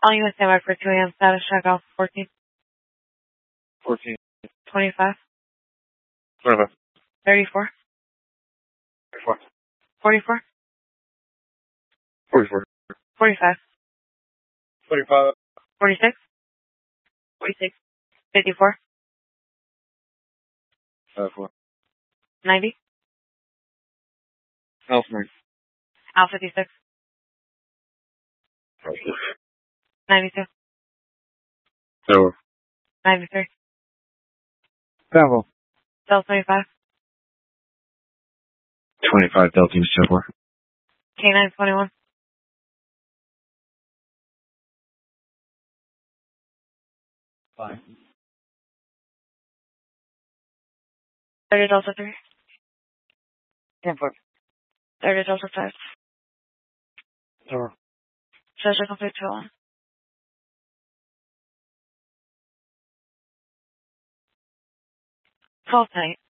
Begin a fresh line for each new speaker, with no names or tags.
All units stand by for 2 a.m. Status check Alpha 14.
14.
25.
25.
34.
34.
44.
44.
45.
45.
46. 46. 54.
4.
90.
Alpha 9.
Alpha 56. 92.
Tower.
93.
Bravo.
Delta 25.
25 Delta Team Silver.
K9 21.
5.
30 Delta 3.
10 4.
30 Delta 5.
Tower.
Treasure complete 2-1. False night.